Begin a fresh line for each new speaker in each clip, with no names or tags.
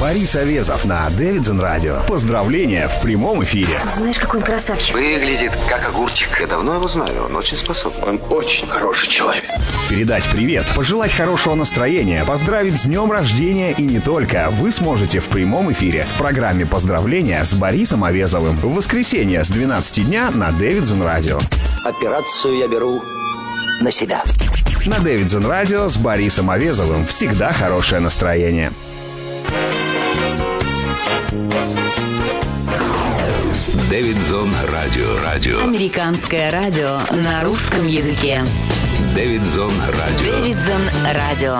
Борис Авезов на Дэвидсон Радио. Поздравления в прямом эфире.
Знаешь, какой он красавчик.
Выглядит как огурчик. Я давно его знаю, он очень способный.
Он очень хороший человек.
Передать привет, пожелать хорошего настроения, поздравить с днем рождения и не только. Вы сможете в прямом эфире в программе «Поздравления» с Борисом Авезовым в воскресенье с 12 дня на Дэвидсон Радио.
Операцию я беру на себя.
На Дэвидсон Радио с Борисом Авезовым всегда хорошее настроение.
Дэвидсон Радио.
Американское радио на русском языке.
Дэвидсон Радио.
Дэвидсон Радио.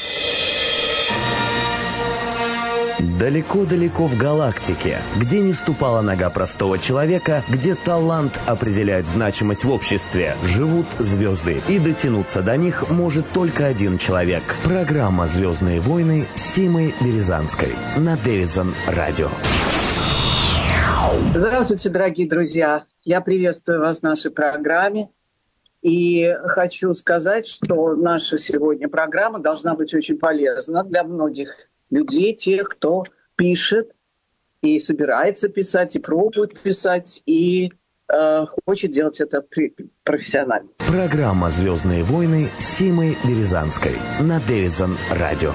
Далеко-далеко в галактике, где не ступала нога простого человека, где талант определяет значимость в обществе, живут звезды. И дотянуться до них может только один человек. Программа «Звездные войны» с Симой Березанской на Дэвидсон Радио.
Здравствуйте, дорогие друзья. Я приветствую вас в нашей программе. И хочу сказать, что наша сегодня программа должна быть очень полезна для многих людей, тех, кто пишет и собирается писать, и пробует писать, и хочет делать это профессионально.
Программа «Звездные войны» с Симой Березанской на Дэвидсон Радио.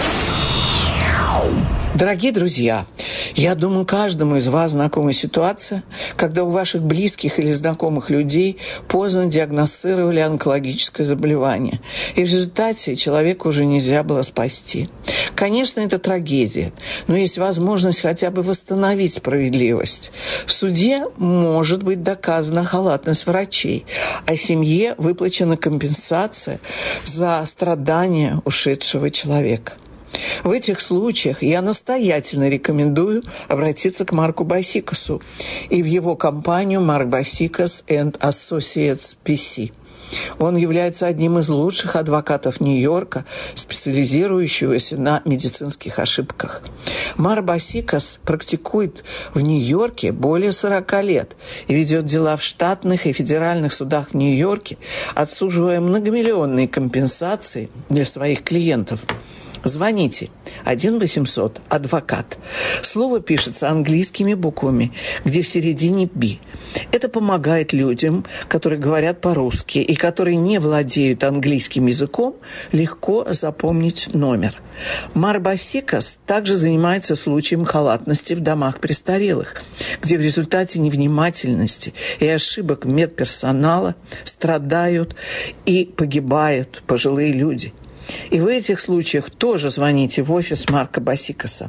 Дорогие друзья, я думаю, каждому из вас знакома ситуация, когда у ваших близких или знакомых людей поздно диагностировали онкологическое заболевание, и в результате человека уже нельзя было спасти. Конечно, это трагедия, но есть возможность хотя бы восстановить справедливость. В суде может быть доказана халатность врачей, а семье выплачена компенсация за страдания ушедшего человека. В этих случаях я настоятельно рекомендую обратиться к Марку Басикасу и в его компанию Mark Basikas and Associates PC. Он является одним из лучших адвокатов Нью-Йорка, специализирующегося на медицинских ошибках. Марк Басикас практикует в Нью-Йорке более 40 лет и ведет дела в штатных и федеральных судах в Нью-Йорке, отсуживая многомиллионные компенсации для своих клиентов. Звоните 1-800-адвокат. Слово пишется английскими буквами, где в середине «би». Это помогает людям, которые говорят по-русски и которые не владеют английским языком, легко запомнить номер. Марк Басикас также занимается случаем халатности в домах престарелых, где в результате невнимательности и ошибок медперсонала страдают и погибают пожилые люди. И в этих случаях тоже звоните в офис Марка Басикаса.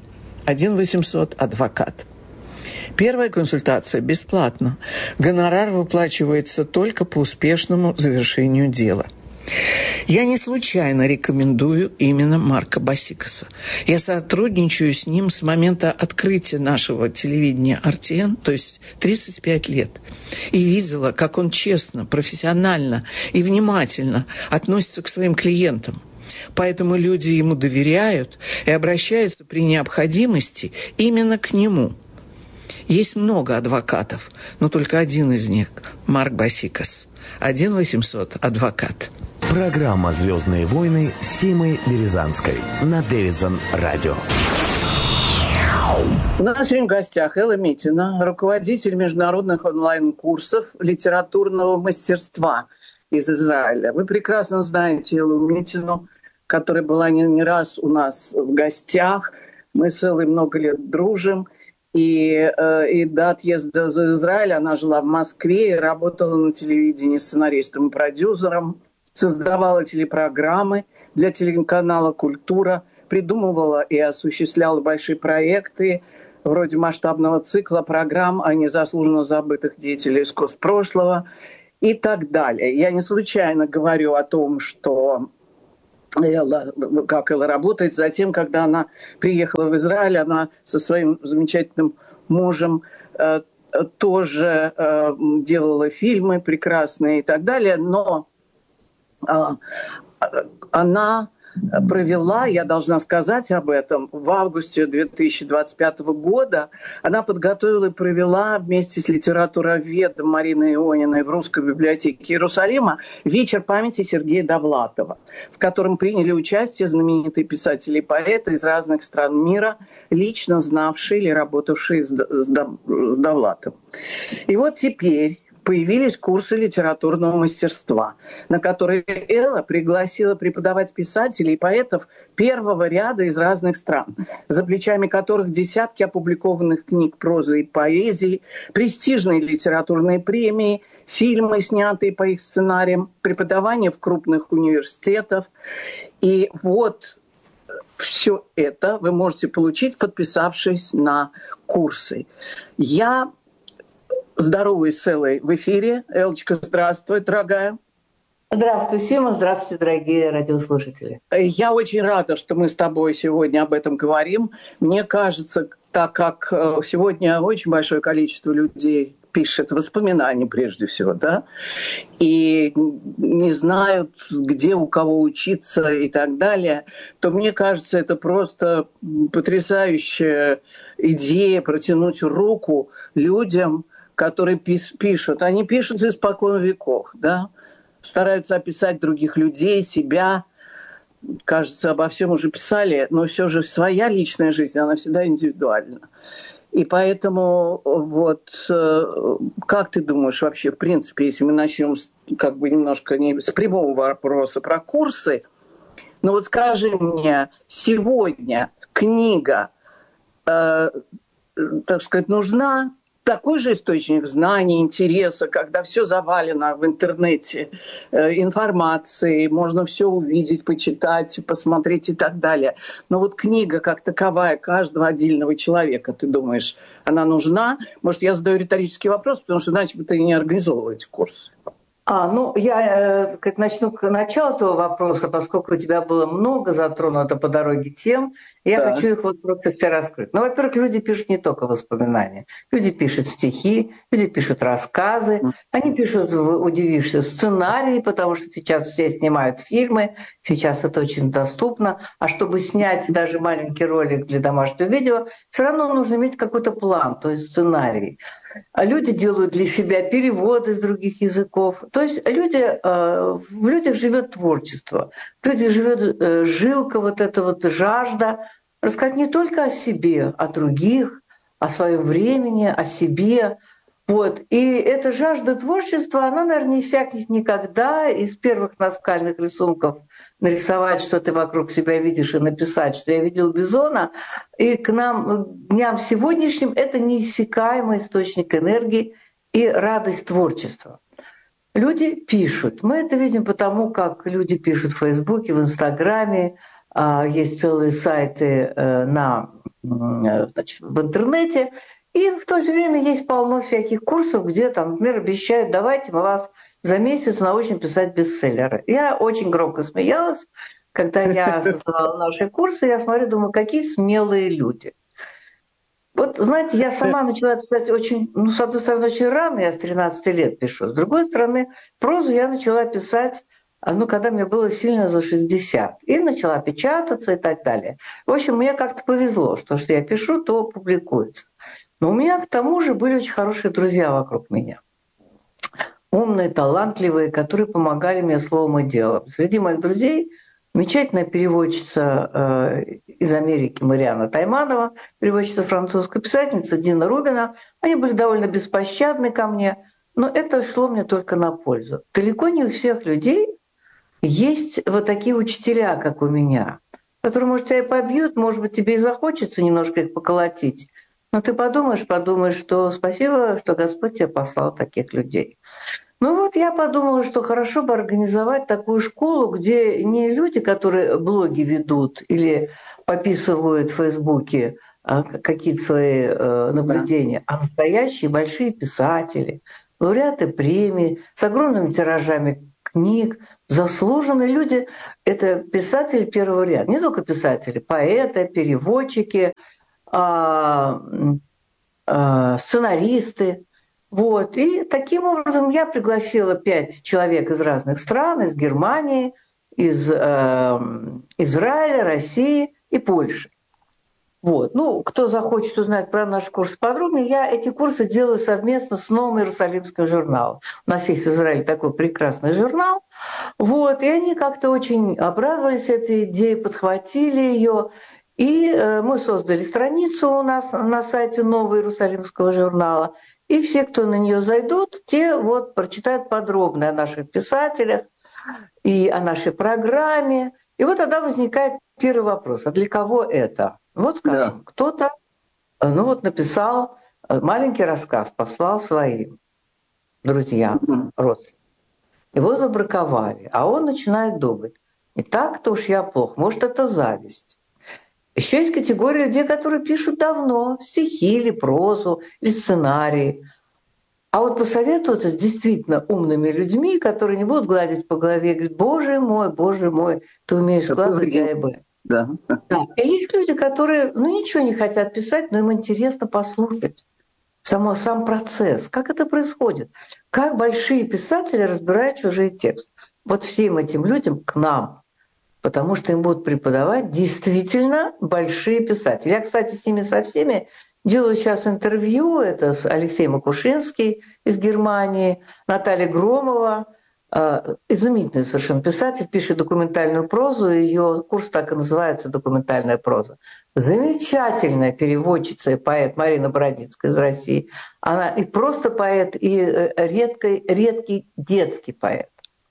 1-800-адвокат. Первая консультация бесплатна. Гонорар выплачивается только по успешному завершению дела. Я не случайно рекомендую именно Марка Басикаса. Я сотрудничаю с ним с момента открытия нашего телевидения RTN, то есть 35 лет. И видела, как он честно, профессионально и внимательно относится к своим клиентам. Поэтому люди ему доверяют и обращаются при необходимости именно к нему. Есть много адвокатов, но только один из них – Марк Басикас. 1-800-адвокат.
Программа «Звездные войны» с Симой Березанской на Дэвидсон Радио.
У нас сегодня в гостях Элла Митина, руководитель международных онлайн-курсов литературного мастерства из Израиля. Вы прекрасно знаете Эллу Митину, которая была не раз у нас в гостях. Мы с Эллой много лет дружим. И до отъезда из Израиля она жила в Москве и работала на телевидении сценаристом и продюсером, создавала телепрограммы для телеканала «Культура», придумывала и осуществляла большие проекты вроде масштабного цикла программ о незаслуженно забытых деятелях искусств прошлого и так далее. Я не случайно говорю о том, что как Элла работает. Затем, когда она приехала в Израиль, она со своим замечательным мужем тоже делала фильмы прекрасные и так далее. Но она провела, я должна сказать об этом, в августе 2025 года. Она подготовила и провела вместе с литературоведом Мариной Иониной в Русской библиотеке Иерусалима вечер памяти Сергея Довлатова, в котором приняли участие знаменитые писатели и поэты из разных стран мира, лично знавшие или работавшие с Довлатовым. И вот теперь появились курсы литературного мастерства, на которые Элла пригласила преподавать писателей и поэтов первого ряда из разных стран, за плечами которых десятки опубликованных книг прозы и поэзии, престижные литературные премии, фильмы, снятые по их сценариям, преподавание в крупных университетах. И вот все это вы можете получить, подписавшись на курсы. Я здороваюсь с Эллой в эфире. Эллочка, здравствуй, дорогая.
Здравствуй, Сима. Здравствуйте, дорогие радиослушатели.
Я очень рада, что мы с тобой сегодня об этом говорим. Мне кажется, так как сегодня очень большое количество людей пишет воспоминания прежде всего, да, и не знают, где у кого учиться и так далее, то мне кажется, это просто потрясающая идея протянуть руку людям, которые пишут. Они пишут испокон веков, да, стараются описать других людей, себя. Кажется, обо всем уже писали, но все же своя личная жизнь, она всегда индивидуальна. И поэтому вот как ты думаешь вообще, в принципе, если мы начнем как бы немножко не с прямого вопроса про курсы, но вот скажи мне, сегодня книга, так сказать, нужна? Такой же источник знаний, интереса, когда все завалено в интернете информацией, можно все увидеть, почитать, посмотреть и так далее. Но вот книга как таковая каждого отдельного человека, ты думаешь, она нужна? Может, я задаю риторический вопрос, потому что иначе бы ты не организовывала эти курсы.
Я начну к началу этого вопроса, поскольку у тебя было много затронуто по дороге тем, я хочу их вот просто все раскрыть. Ну, во-первых, люди пишут не только воспоминания. Люди пишут стихи, люди пишут рассказы, они пишут, удивишься, сценарии, потому что сейчас все снимают фильмы, сейчас это очень доступно. А чтобы снять даже маленький ролик для домашнего видео, все равно нужно иметь какой-то план, то есть сценарий. А люди делают для себя переводы с других языков. То есть в людях живет творчество, в людях живет жилка, вот эта вот жажда рассказать не только о себе, о других, о своем времени, о себе. Вот. И эта жажда творчества, она, наверное, не иссякнет никогда. Из первых наскальных рисунков нарисовать, что ты вокруг себя видишь, и написать, что я видел бизона. И к нам, к дням сегодняшним, это неиссякаемый источник энергии и радость творчества. Люди пишут. Мы это видим потому, как люди пишут в Фейсбуке, в Инстаграме. Есть целые сайты в интернете. И в то же время есть полно всяких курсов, где там, например, обещают, давайте мы вас за месяц научим писать бестселлеры. Я очень громко смеялась, когда я создавала наши курсы. Я смотрю, думаю, какие смелые люди. Вот, знаете, я сама начала писать очень, с одной стороны, очень рано, я с 13 лет пишу. С другой стороны, прозу я начала писать, когда мне было сильно за 60. И начала печататься и так далее. В общем, мне как-то повезло, что я пишу, то публикуется. Но у меня к тому же были очень хорошие друзья вокруг меня. Умные, талантливые, которые помогали мне словом и делом. Среди моих друзей замечательная переводчица из Америки Марианна Тайманова, переводчица французская, писательница Дина Рубина. Они были довольно беспощадны ко мне, но это шло мне только на пользу. Далеко не у всех людей есть вот такие учителя, как у меня, которые, может, тебя и побьют, может быть, тебе и захочется немножко их поколотить. Но ты подумаешь, что спасибо, что Господь тебе послал таких людей. Ну вот я подумала, что хорошо бы организовать такую школу, где не люди, которые блоги ведут или пописывают в Фейсбуке какие-то свои наблюдения, а настоящие большие писатели, лауреаты премий с огромными тиражами книг, заслуженные люди. Это писатели первого ряда, не только писатели, поэты, переводчики, сценаристы. Вот. И таким образом я пригласила 5 человек из разных стран, из Германии, из Израиля, России и Польши. Вот. Ну, кто захочет узнать про наш курс подробнее, я эти курсы делаю совместно с Новым Иерусалимским журналом. У нас есть в Израиле такой прекрасный журнал. Вот. И они как-то очень обрадовались этой идее, подхватили ее. И мы создали страницу у нас на сайте Нового Иерусалимского журнала. И все, кто на нее зайдут, те вот прочитают подробно о наших писателях и о нашей программе. И вот тогда возникает первый вопрос. А для кого это? Вот, скажем, кто-то написал маленький рассказ, послал своим друзьям, родственникам. Его забраковали. А он начинает думать, не так-то уж я плох, может, это зависть. Еще есть категория людей, которые пишут давно стихи или прозу, или сценарии. А вот посоветоваться с действительно умными людьми, которые не будут гладить по голове и говорить, боже мой, ты умеешь складывать А и Б.
Да.
И есть люди, которые ничего не хотят писать, но им интересно послушать сам процесс, как это происходит, как большие писатели разбирают чужие тексты. Вот всем этим людям к нам, потому что им будут преподавать действительно большие писатели. Я, кстати, с ними со всеми делаю сейчас интервью. Это Алексей Макушинский из Германии, Наталья Громова, изумительный совершенно писатель, пишет документальную прозу, ее курс так и называется «Документальная проза». Замечательная переводчица и поэт Марина Бородицкая из России. Она и просто поэт, и редкий детский поэт.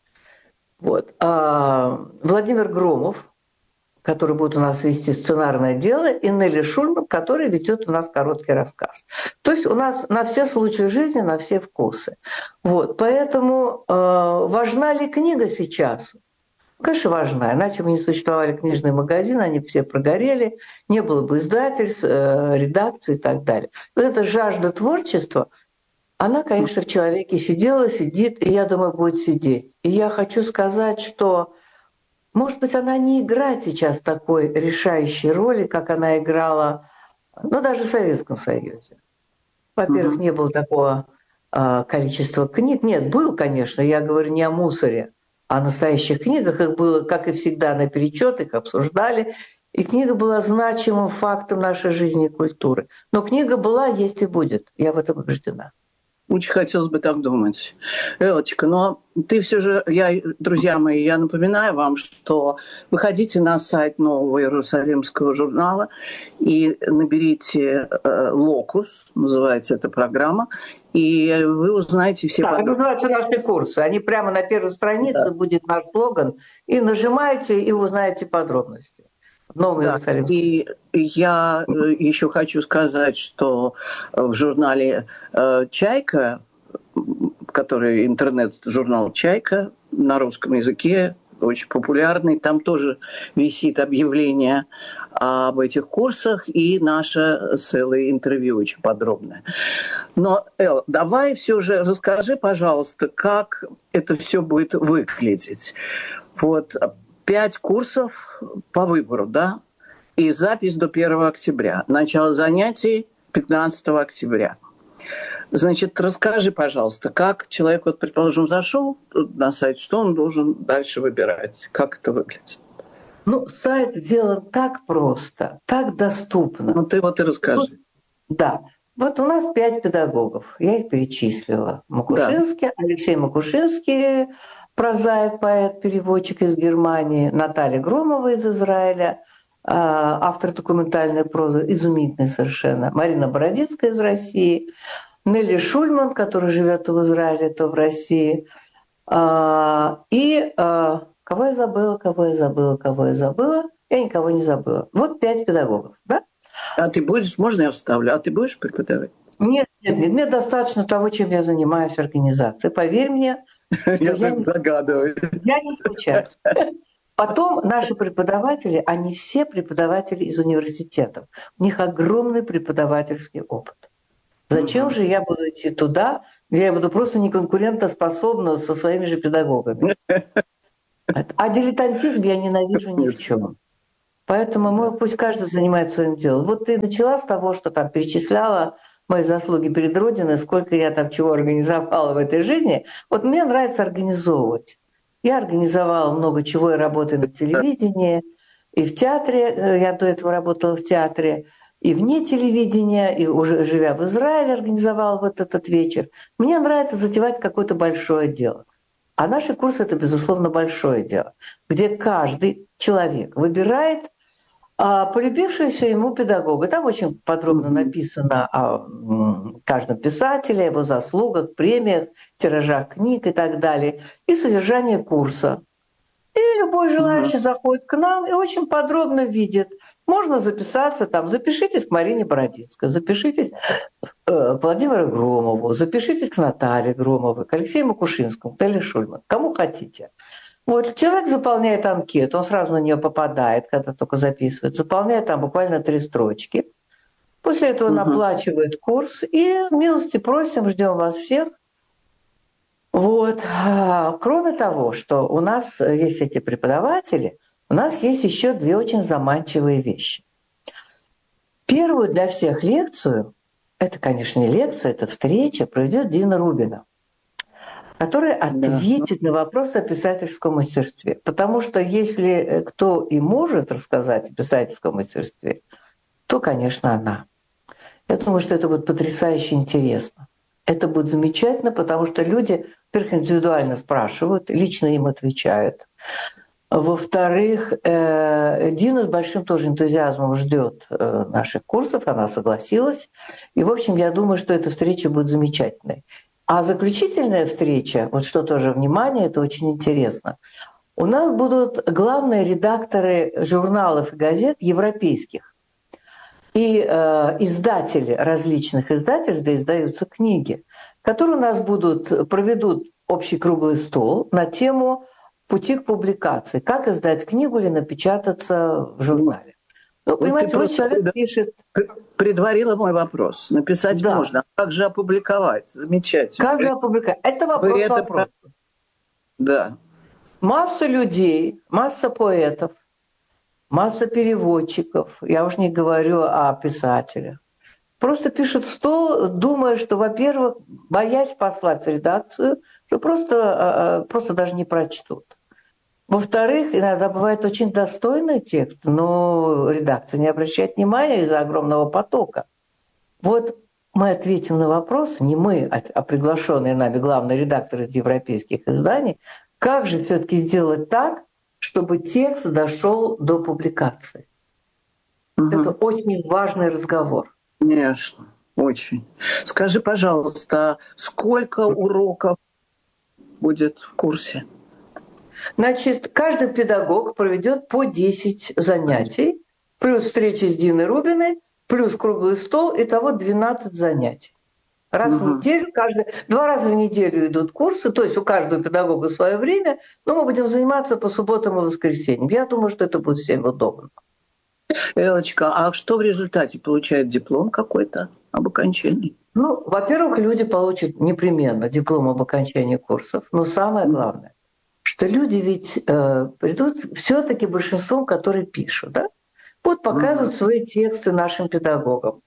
Вот. Владимир Громов, который будет у нас вести сценарное дело, и Нелли Шульман, который ведет у нас короткий рассказ. То есть у нас на все случаи жизни, на все вкусы. Вот. Поэтому важна ли книга сейчас? Конечно, важна. Иначе бы не существовали книжные магазины, они все прогорели, не было бы издательств, редакций и так далее. Вот эта жажда творчества, она, конечно, в человеке сидела, сидит, и, я думаю, будет сидеть. И я хочу сказать, что может быть, она не играет сейчас такой решающей роли, как она играла, даже в Советском Союзе. Во-первых, не было такого количества книг. Нет, был, конечно, я говорю не о мусоре, а о настоящих книгах. Их было, как и всегда, наперечет, их обсуждали. И книга была значимым фактом нашей жизни и культуры. Но книга была, есть и будет. Я в этом убеждена.
Очень хотелось бы так думать. Элочка, но ты все же, друзья мои, я напоминаю вам, что выходите на сайт Нового Иерусалимского журнала и наберите «Локус», называется эта программа, и вы узнаете все подробности.
Да, называются наши курсы. Они прямо на первой странице, будет наш слоган, и нажимаете, и узнаете подробности.
Да, и я еще хочу сказать, что в журнале «Чайка», который интернет-журнал «Чайка» на русском языке, очень популярный, там тоже висит объявление об этих курсах и наше с Эллой интервью очень подробное. Но, Эл, давай все же расскажи, пожалуйста, как это все будет выглядеть. Вот 5 курсов по выбору, да? И запись до 1 октября. Начало занятий 15 октября. Значит, расскажи, пожалуйста, как человек, вот, предположим, зашел на сайт, что он должен дальше выбирать? Как это выглядит?
Сайт сделан так просто, так доступно.
Ты вот и расскажи.
Да. Вот у нас 5 педагогов. Я их перечислила. Макушинский, да. Алексей Макушинский, прозаик, поэт, переводчик из Германии, Наталья Громова из Израиля, автор документальной прозы, изумительный совершенно, Марина Бородицкая из России, Нелли Шульман, который живет то в Израиле, то в России. И кого я забыла? Я никого не забыла. Вот 5 педагогов, да?
А ты будешь, можно я вставлю, а ты будешь преподавать?
Нет, мне достаточно того, чем я занимаюсь организацией. Поверь мне,
я загадываю.
Я не скучаю. Потом наши преподаватели, они все преподаватели из университетов. У них огромный преподавательский опыт. Зачем же я буду идти туда, где я буду просто неконкурентоспособна со своими же педагогами? А дилетантизм я ненавижу ни в чем. Поэтому пусть каждый занимается своим делом. Вот ты начала с того, что там перечисляла мои заслуги перед Родиной, сколько я там чего организовала в этой жизни. Вот мне нравится организовывать. Я организовала много чего, я работаю на телевидении, и в театре, я до этого работала в театре, и вне телевидения, и уже живя в Израиле организовала вот этот вечер. Мне нравится затевать какое-то большое дело. А наши курсы — это, безусловно, большое дело, где каждый человек выбирает полюбившегося ему педагога. Там очень подробно написано о каждом писателе, его заслугах, премиях, тиражах книг и так далее, и содержание курса. И любой желающий заходит к нам и очень подробно видит. Можно записаться там, запишитесь к Марине Бородицкой, запишитесь к Владимиру Громову, запишитесь к Наталье Громовой, к Алексею Макушинскому, к Телли Шульман, кому хотите. Вот человек заполняет анкету, он сразу на нее попадает, когда только записывает, заполняет там буквально 3 строчки. После этого он оплачивает курс и милости просим, ждем вас всех. Вот. Кроме того, что у нас есть эти преподаватели, у нас есть еще 2 очень заманчивые вещи. Первую для всех лекцию, это, конечно, не лекция, это встреча, проведет Дина Рубина, который ответит на вопрос о писательском мастерстве. Потому что если кто и может рассказать о писательском мастерстве, то, конечно, она. Я думаю, что это будет потрясающе интересно. Это будет замечательно, потому что люди, во-первых, индивидуально спрашивают, лично им отвечают. Во-вторых, Дина с большим тоже энтузиазмом ждет наших курсов, она согласилась. И, в общем, я думаю, что эта встреча будет замечательной. А заключительная встреча, вот что тоже внимание, это очень интересно. У нас будут главные редакторы журналов и газет европейских. И издатели различных издательств, где издаются книги, которые у нас проведут общий круглый стол на тему пути к публикации. Как издать книгу или напечататься в журнале. Ну, понимаете, вот человек пишет...
Предварила мой вопрос. Написать можно. А как же опубликовать? Замечательно.
Как же опубликовать? Это вопрос.
Да.
Масса людей, масса поэтов, масса переводчиков, я уж не говорю о писателях, просто пишут в стол, думая, что, во-первых, боясь послать в редакцию, что просто даже не прочтут. Во-вторых, иногда бывает очень достойный текст, но редакция не обращает внимания из-за огромного потока. Вот мы ответим на вопрос, не мы, а приглашенные нами главные редакторы из европейских изданий, как же все-таки сделать так, чтобы текст дошел до публикации. Это очень важный разговор.
Конечно, очень. Скажи, пожалуйста, сколько уроков будет в курсе?
Значит, каждый педагог проведет по 10 занятий, плюс встреча с Диной Рубиной, плюс круглый стол, итого 12 занятий. Раз в неделю, 2 раза в неделю идут курсы, то есть у каждого педагога свое время, но мы будем заниматься по субботам и воскресеньям. Я думаю, что это будет всем удобно.
Элочка, а что в результате? Получают диплом какой-то об окончании?
Ну, во-первых, люди получат непременно диплом об окончании курсов, но самое главное, что люди ведь придут все-таки большинством, которые пишут, да? Будут показывать свои тексты нашим педагогам.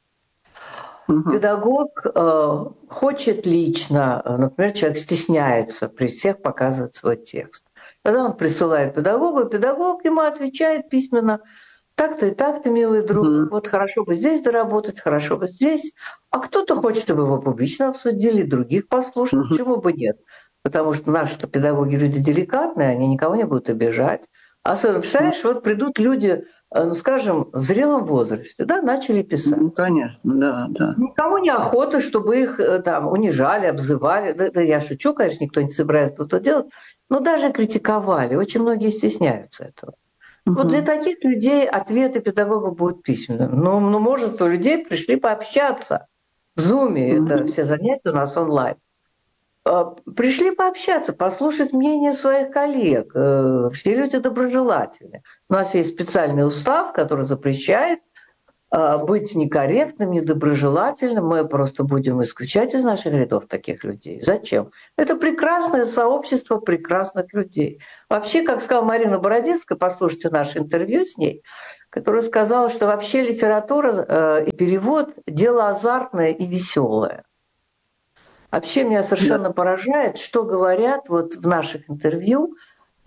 Педагог хочет лично, например, человек стесняется при всех показывать свой текст. Тогда он присылает педагогу, и педагог ему отвечает письменно: так-то и так-то, милый друг, вот хорошо бы здесь доработать, хорошо бы здесь. А кто-то хочет, чтобы его публично обсудили, других послушать, почему бы нет? Потому что наши педагоги люди деликатные, они никого не будут обижать. Особенно, представляешь, вот придут люди, ну, скажем, в зрелом возрасте, да, начали писать.
Ну, конечно, да.
Никому не охота, чтобы их там унижали, обзывали. Да, я шучу, конечно, никто не собирается это делать, но даже критиковали. Очень многие стесняются этого. Вот для таких людей ответы педагога будут письменными. Но множество людей пришли пообщаться в Zoom. Это все занятия у нас онлайн. Пришли пообщаться, послушать мнение своих коллег. Все люди доброжелательны. У нас есть специальный устав, который запрещает быть некорректным, недоброжелательным. Мы просто будем исключать из наших рядов таких людей. Зачем? Это прекрасное сообщество прекрасных людей. Вообще, как сказала Марина Бородицкая, послушайте наше интервью с ней, которая сказала, что вообще литература и перевод – дело азартное и веселое. Вообще меня совершенно поражает, что говорят вот в наших интервью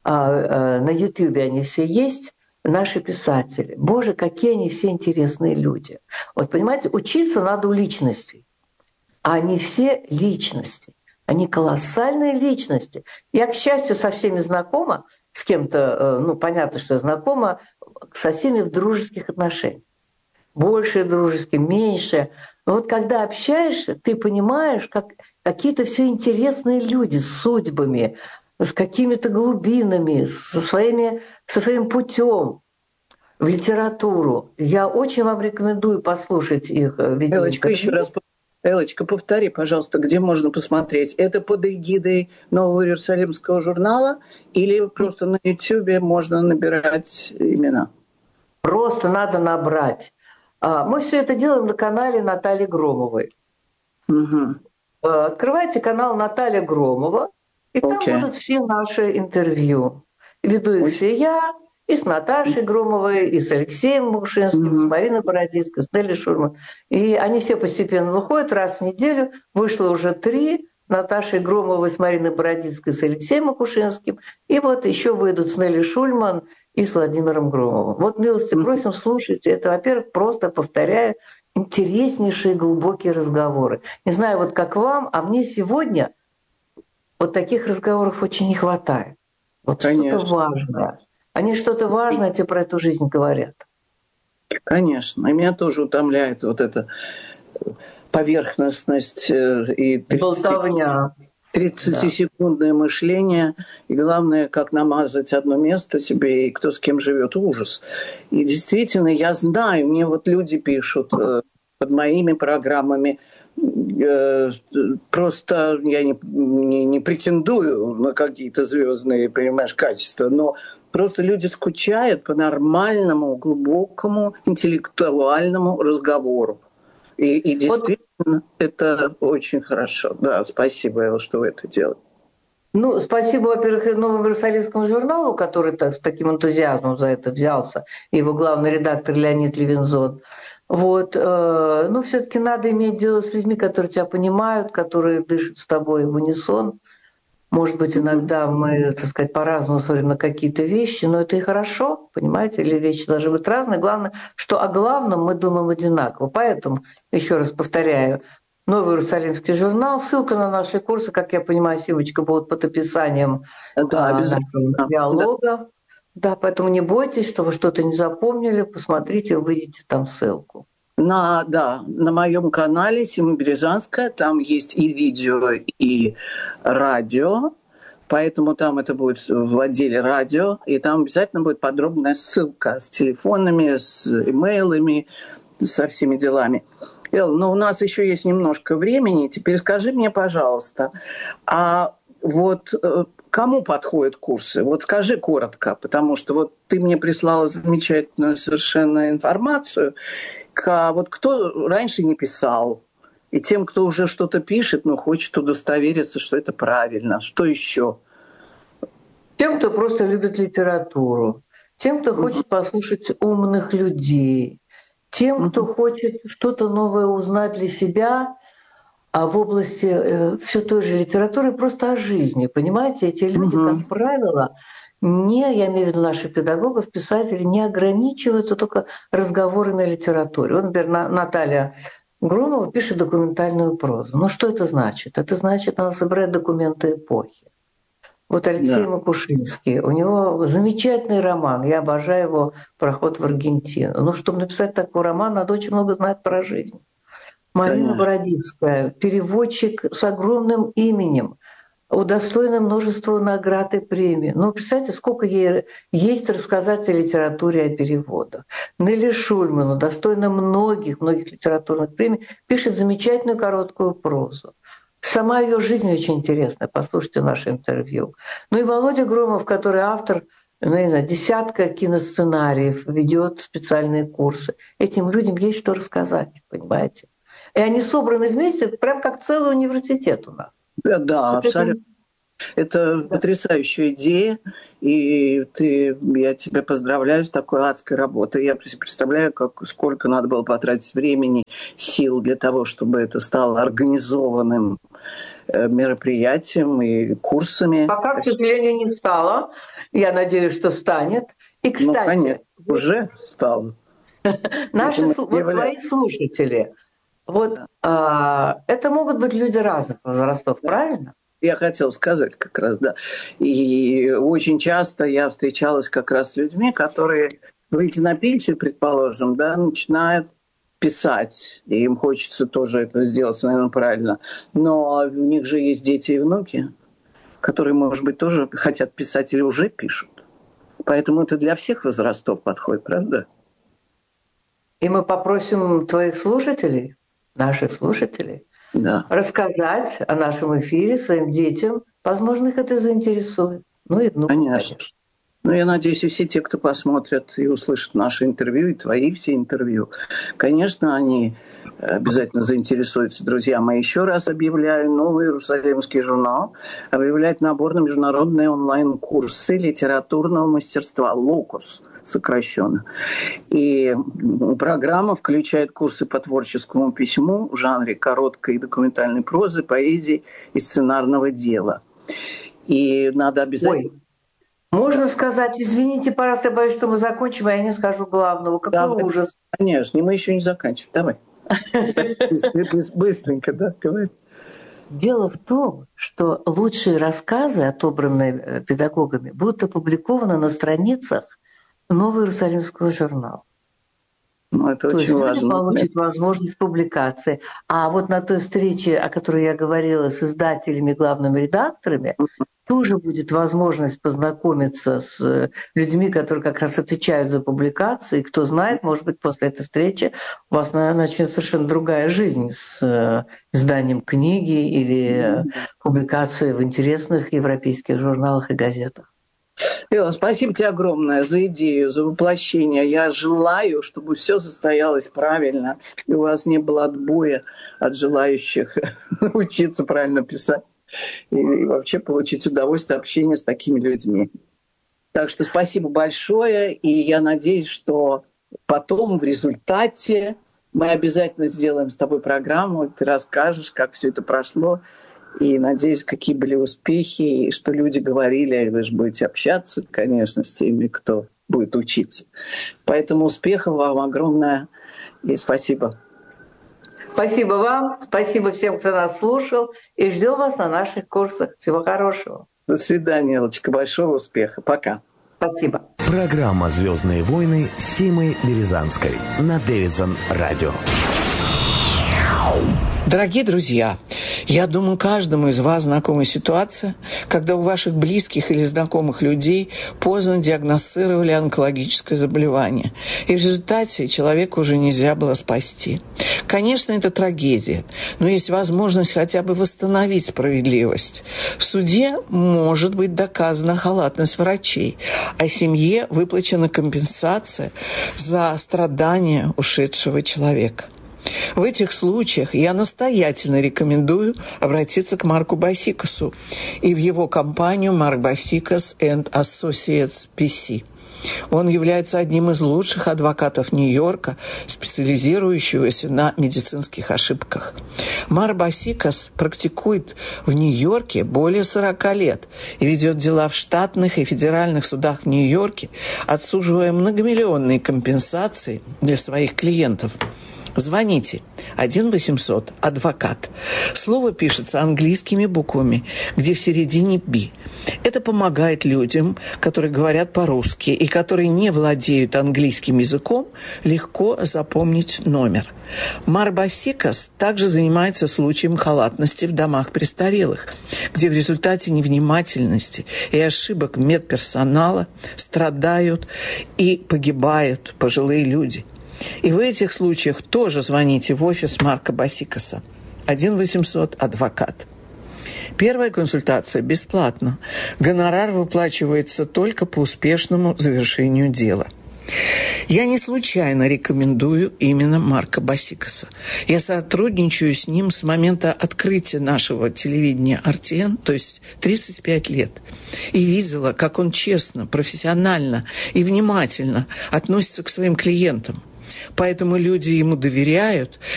на Ютьюбе они все есть, наши писатели. Боже, какие они все интересные люди. Вот понимаете, учиться надо у личностей, а они все личности. Они колоссальные личности. Я, к счастью, со всеми знакома, с кем-то, ну, понятно, что я знакома, со всеми в дружеских отношениях. Больше дружеских, меньше. Но вот когда общаешься, ты понимаешь, как какие-то все интересные люди с судьбами, с какими-то глубинами, со своим путем в литературу. Я очень вам рекомендую послушать их видео.
Элочка, еще раз. Элочка, повтори, пожалуйста, где можно посмотреть? Это под эгидой Нового Иерусалимского журнала или просто на Ютьюбе можно набирать имена?
Просто надо набрать. Мы все это делаем на канале Натальи Громовой.
Угу.
Открывайте канал Наталья Громова, и там будут все наши интервью. Веду их все я, и с Наташей Громовой, и с Алексеем Мушинским, с Мариной Бородицкой, с Нелли Шульман. И они все постепенно выходят раз в неделю. Вышло уже 3 с Наташей Громовой, с Мариной Бородицкой, с Алексеем Макушинским. И вот еще выйдут с Нелли Шульман и с Владимиром Громовым. Вот милости просим, слушайте. Это, во-первых, просто, повторяю, интереснейшие глубокие разговоры. Не знаю, вот как вам, а мне сегодня вот таких разговоров очень не хватает. Вот что-то важное. Они что-то важное тебе про эту жизнь говорят.
Конечно. И меня тоже утомляет вот эта поверхностность и 30-секундное мышление. И главное, как намазать одно место себе, и кто с кем живет, ужас. И действительно, я знаю, мне вот люди пишут под моими программами, просто я не претендую на какие-то звездные, понимаешь, качества, но просто люди скучают по нормальному, глубокому, интеллектуальному разговору. И действительно, это очень хорошо. Да, спасибо, Элла, что вы это делаете.
Ну, спасибо, во-первых, Новому Иерусалимскому журналу, который с таким энтузиазмом за это взялся, и его главный редактор Леонид Левинзон. Вот. Но все-таки надо иметь дело с людьми, которые тебя понимают, которые дышат с тобой в унисон. Может быть, иногда мы, так сказать, по-разному смотрим на какие-то вещи, но это и хорошо, понимаете, или вещи должны быть разные. Главное, что о главном мы думаем одинаково. Поэтому, еще раз повторяю, Новый Иерусалимский журнал, ссылка на наши курсы, как я понимаю, Сивочка, будут под описанием нашего диалога. Да, поэтому не бойтесь, что вы что-то не запомнили, посмотрите, увидите там ссылку.
На моем канале Сима Березанская, там есть и видео, и радио, поэтому там это будет в отделе радио, и там обязательно будет подробная ссылка с телефонами, с имейлами, со всеми делами. Эл, но у нас еще есть немножко времени, теперь скажи мне, пожалуйста, а вот кому подходят курсы? Вот скажи коротко, потому что вот ты мне прислала замечательную совершенно информацию. Вот кто раньше не писал, и тем, кто уже что-то пишет, но хочет удостовериться, что это правильно. Что еще?
Тем, кто просто любит литературу, тем, кто хочет послушать умных людей, тем, кто хочет что-то новое узнать для себя, в области все той же литературы, просто о жизни. Понимаете, эти люди, как правило, я имею в виду наших педагогов, писателей, не ограничиваются только разговорами о литературе. Вот, например, Наталья Громова пишет документальную прозу. Ну что это значит? Это значит, она собирает документы эпохи. Вот Алексей Макушинский, у него замечательный роман, я обожаю его «Проход в Аргентину». Но чтобы написать такой роман, надо очень много знать про жизнь. Марина Бородицкая, переводчик с огромным именем, удостоена множества наград и премий. Ну, представьте, сколько ей есть рассказать о литературе, о переводах. Нелли Шульман, удостоена многих литературных премий, пишет замечательную короткую прозу. Сама ее жизнь очень интересная, послушайте наше интервью. Ну и Володя Громов, который автор, десятка киносценариев, ведет специальные курсы. Этим людям есть что рассказать, понимаете? И они собраны вместе, прям как целый университет у нас.
Да, абсолютно. Это потрясающая идея, и я тебя поздравляю с такой адской работой. Я представляю, сколько надо было потратить времени, сил для того, чтобы это стало организованным мероприятием и курсами.
Пока, к сожалению, не стало. Я надеюсь, что станет. И, кстати...
конечно, уже стало.
Твои слушатели, это могут быть люди разных возрастов, правильно?
Я хотела сказать как раз, да. И очень часто я встречалась как раз с людьми, которые, выйти на пенсию, предположим, да, начинают писать. И им хочется тоже это сделать, наверное, правильно. Но у них же есть дети и внуки, которые, может быть, тоже хотят писать или уже пишут. Поэтому это для всех возрастов подходит, правда?
И мы попросим твоих слушателей, наших слушателей, рассказать о нашем эфире своим детям. Возможно, их это заинтересует. Ну и внукам, конечно.
Ну, я надеюсь, и все те, кто посмотрят и услышат наше интервью, и твои все интервью, конечно, они обязательно заинтересуются. Друзья мои, еще раз объявляю новый Иерусалимский журнал, объявляет набор на международные онлайн-курсы литературного мастерства «Локус», сокращенно. И программа включает курсы по творческому письму в жанре короткой и документальной прозы, поэзии и сценарного дела. И надо обязательно...
Можно сказать, извините, пожалуйста, я боюсь, что мы закончим, а я не скажу главного. Какой ужас.
Конечно, мы еще не заканчиваем. Давай. Быстренько, да, говори.
Дело в том, что лучшие рассказы, отобранные педагогами, будут опубликованы на страницах Нового Иерусалимского журнала.
Ну, это
То
очень
есть
важно.
люди получат возможность публикации. А вот на той встрече, о которой я говорила, с издателями, главными редакторами, тоже будет возможность познакомиться с людьми, которые как раз отвечают за публикации. И кто знает, может быть, после этой встречи у вас начнется совершенно другая жизнь с изданием книги или публикацией в интересных европейских журналах и газетах.
Элла, спасибо тебе огромное за идею, за воплощение. Я желаю, чтобы все состоялось правильно, и у вас не было отбоя от желающих учиться правильно писать и вообще получить удовольствие общения с такими людьми. Так что спасибо большое, и я надеюсь, что потом в результате мы обязательно сделаем с тобой программу, ты расскажешь, как все это прошло. И надеюсь, какие были успехи, и что люди говорили, вы же будете общаться, конечно, с теми, кто будет учиться. Поэтому успехов вам огромное, и спасибо.
Спасибо вам, спасибо всем, кто нас слушал, и ждем вас на наших курсах. Всего хорошего.
До свидания, Эллочка, большого успеха. Пока.
Спасибо.
Программа «Звездные войны» с Симой Березанской на Дэвидсон Радио.
Дорогие друзья, я думаю, каждому из вас знакома ситуация, когда у ваших близких или знакомых людей поздно диагностировали онкологическое заболевание, и в результате человека уже нельзя было спасти. Конечно, это трагедия, но есть возможность хотя бы восстановить справедливость. В суде может быть доказана халатность врачей, а семье выплачена компенсация за страдания ушедшего человека. В этих случаях я настоятельно рекомендую обратиться к Марку Басикасу и в его компанию Mark Basikas and Associates PC. Он является одним из лучших адвокатов Нью-Йорка, специализирующегося на медицинских ошибках. Марк Басикас практикует в Нью-Йорке более 40 лет и ведет дела в штатных и федеральных судах в Нью-Йорке, отсуживая многомиллионные компенсации для своих клиентов. Звоните 1-800-адвокат. Слово пишется английскими буквами, где в середине «би». Это помогает людям, которые говорят по-русски и которые не владеют английским языком, легко запомнить номер. Марк Басикас также занимается случаем халатности в домах престарелых, где в результате невнимательности и ошибок медперсонала страдают и погибают пожилые люди. И в этих случаях тоже звоните в офис Марка Басикаса. 1-800-адвокат. Первая консультация бесплатна. Гонорар выплачивается только по успешному завершению дела. Я не случайно рекомендую именно Марка Басикаса. Я сотрудничаю с ним с момента открытия нашего телевидения RTN, то есть 35 лет. И видела, как он честно, профессионально и внимательно относится к своим клиентам. Поэтому люди ему доверяют